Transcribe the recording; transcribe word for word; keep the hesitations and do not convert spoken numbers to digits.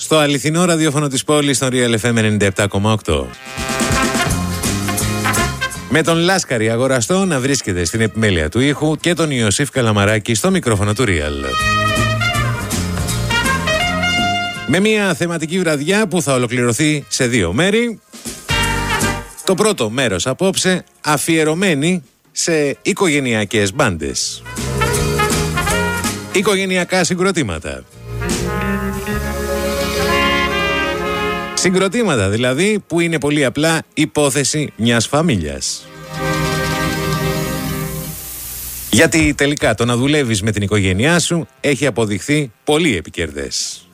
Στο αληθινό ραδιόφωνο της πόλης, στον Real εφ εμ ενενήντα επτά κόμμα οκτώ. Με τον Λάσκαρη αγοραστό να βρίσκεται στην επιμέλεια του ήχου και τον Ιωσήφ Καλαμαράκη στο μικρόφωνο του Real. Με μια θεματική βραδιά που θα ολοκληρωθεί σε δύο μέρη. Το πρώτο μέρος απόψε αφιερωμένη σε οικογενειακές μπάντες. Οικογενειακά συγκροτήματα. Συγκροτήματα δηλαδή που είναι πολύ απλά υπόθεση μιας φαμίλιας. Γιατί τελικά το να δουλεύεις με την οικογένειά σου έχει αποδειχθεί πολύ επικερδές.